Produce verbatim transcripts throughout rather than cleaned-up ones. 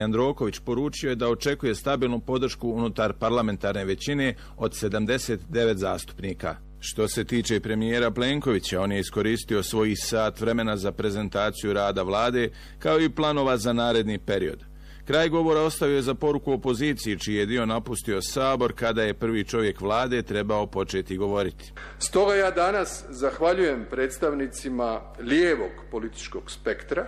Jandroković poručio je da očekuje stabilnu podršku unutar parlamentarne većine od sedamdeset devet zastupnika. Što se tiče premijera Plenkovića, on je iskoristio svoj sat vremena za prezentaciju rada vlade, kao i planova za naredni period. Kraj govora ostavio je za poruku opoziciji, čiji je dio napustio Sabor kada je prvi čovjek vlade trebao početi govoriti. Stoga ja danas zahvaljujem predstavnicima lijevog političkog spektra,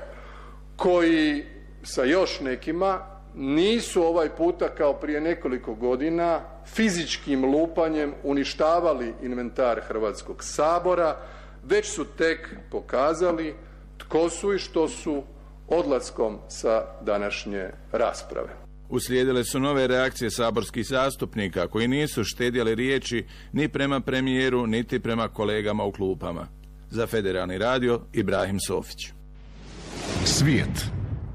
koji sa još nekima nisu ovaj puta kao prije nekoliko godina fizičkim lupanjem uništavali inventar Hrvatskog sabora, već su tek pokazali tko su i što su odlaskom sa današnje rasprave. Uslijedile su nove reakcije saborskih zastupnika koji nisu štedjeli riječi ni prema premijeru, niti prema kolegama u klupama. Za Federalni radio, Ibrahim Sofić. Svijet.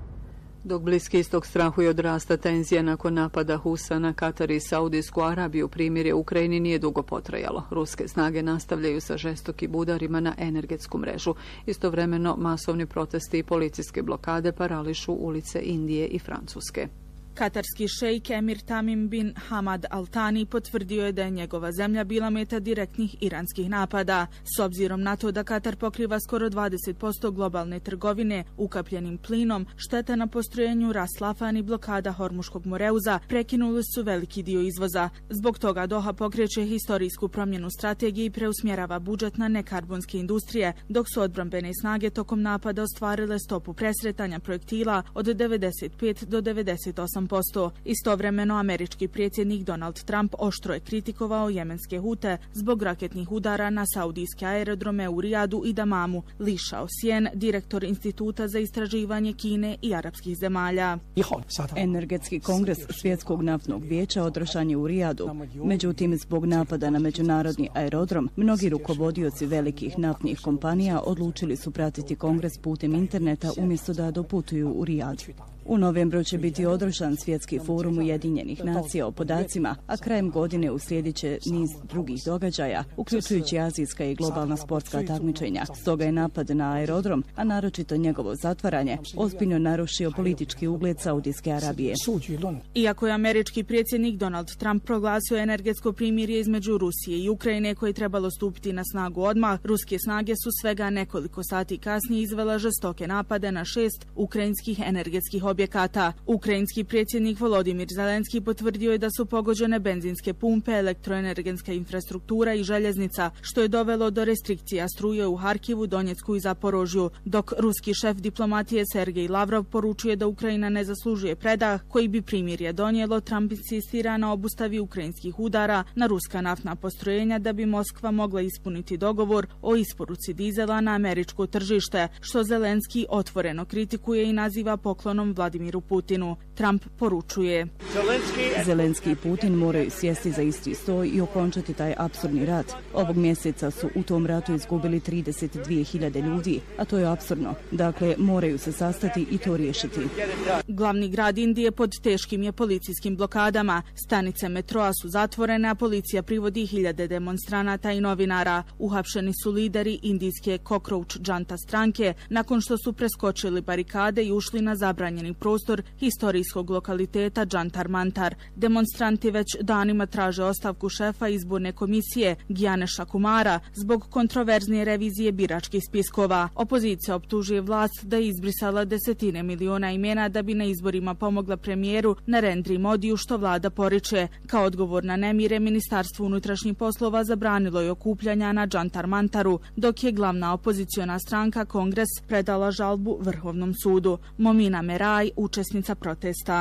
Dok Bliski istok strahuje od rasta tenzija nakon napada Husa na Katar i Saudijsku Arabiju, primirje u Ukrajini nije dugo potrajalo. Ruske snage nastavljaju sa žestokim udarima na energetsku mrežu. Istovremeno masovni protesti i policijske blokade parališu ulice Indije i Francuske. Katarski šejk Emir Tamim bin Hamad Al Thani potvrdio je da je njegova zemlja bila meta direktnih iranskih napada. S obzirom na to da Katar pokriva skoro dvadeset posto globalne trgovine ukapljenim plinom, šteta na postrojenju Ras Laffan i blokada Hormuškog moreuza prekinuli su veliki dio izvoza. Zbog toga Doha pokreće historijsku promjenu strategije i preusmjerava budžet na nekarbonske industrije, dok su odbrambene snage tokom napada ostvarile stopu presretanja projektila od devedeset pet do devedeset osam posto. Istovremeno američki predsjednik Donald Trump oštro je kritikovao jemenske hute zbog raketnih udara na saudijske aerodrome u Rijadu i Damamu. Li Shaoxian, direktor Instituta za istraživanje Kine i arapskih zemalja. Energetski kongres Svjetskog naftnog vijeća održan je u Rijadu. Međutim, zbog napada na međunarodni aerodrom, mnogi rukovodioci velikih naftnih kompanija odlučili su pratiti kongres putem interneta umjesto da doputuju u Rijad. U novembru će biti održan Svjetski forum Ujedinjenih nacija o podacima, a krajem godine uslijedit će niz drugih događaja, uključujući azijska i globalna sportska takmičenja. Stoga je napad na aerodrom, a naročito njegovo zatvaranje, ozbiljno narušio politički ugled Saudijske Arabije. Iako je američki predsjednik Donald Trump proglasio energetsko primirje između Rusije i Ukrajine koje je trebalo stupiti na snagu odmah, ruske snage su svega nekoliko sati kasnije izvele žestoke napade na šest ukrajinskih energetskih objekata. Objekata. Ukrajinski predsjednik Volodimir Zelenski potvrdio je da su pogođene benzinske pumpe, elektroenergetska infrastruktura i željeznica, što je dovelo do restrikcija struje u Harkivu, Donjecku i Zaporožju, dok ruski šef diplomatije Sergej Lavrov poručuje da Ukrajina ne zaslužuje predah koji bi primirje donijelo. Trump insistira na obustavi ukrajinskih udara na ruska naftna postrojenja da bi Moskva mogla ispuniti dogovor o isporuci dizela na američko tržište, što Zelenski otvoreno kritikuje i naziva poklonom Vladimiru Putinu. Trump poručuje: Zelenski i Putin moraju sjesti za isti stoj i okončati taj apsurdni rat. Ovog mjeseca su u tom ratu izgubili trideset dvije hiljade ljudi, a to je apsurdno. Dakle, moraju se sastati i to riješiti. Glavni grad Indije pod teškim je policijskim blokadama. Stanice metroa su zatvorene, a policija privodi hiljade demonstranata i novinara. Uhapšeni su lideri indijske Cockroach Janta stranke nakon što su preskočili barikade i ušli na zabranjeni prostor historijskog lokaliteta Jantar Mantar. Demonstranti već danima traže ostavku šefa izborne komisije Gyanesha Kumara zbog kontroverznije revizije biračkih spiskova. Opozicija optužuje vlast da je izbrisala desetine miliona imena da bi na izborima pomogla premijeru Narendri Modiju, što vlada poriče. Kao odgovor na nemire, Ministarstvo unutrašnjih poslova zabranilo je okupljanja na Jantar Mantaru, dok je glavna opoziciona stranka Kongres predala žalbu Vrhovnom sudu. Momina Meraj, učesnica protesta.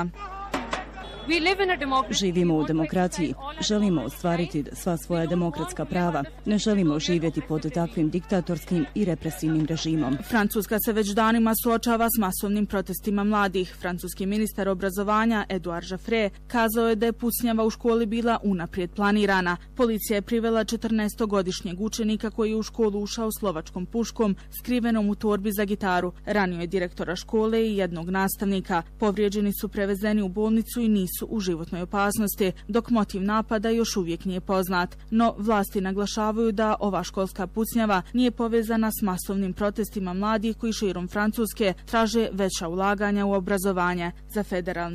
Živimo u demokraciji. Želimo ostvariti sva svoja demokratska prava. Ne želimo živjeti pod takvim diktatorskim i represivnim režimom. Francuska se već danima suočava s masovnim protestima mladih. Francuski ministar obrazovanja Edouard Jaffré kazao je da je pucnjava u školi bila unaprijed planirana. Policija je privela četrnaestogodišnjeg učenika koji je u školu ušao slovačkom puškom skrivenom u torbi za gitaru. Ranio je direktora škole i jednog nastavnika. Povrijeđeni su prevezeni u bolnicu i nisu u životnoj opasnosti, dok motiv napada još uvijek nije poznat. No, vlasti naglašavaju da ova školska pucnjava nije povezana s masovnim protestima mladih koji širom Francuske traže veća ulaganja u obrazovanje. Za Federalni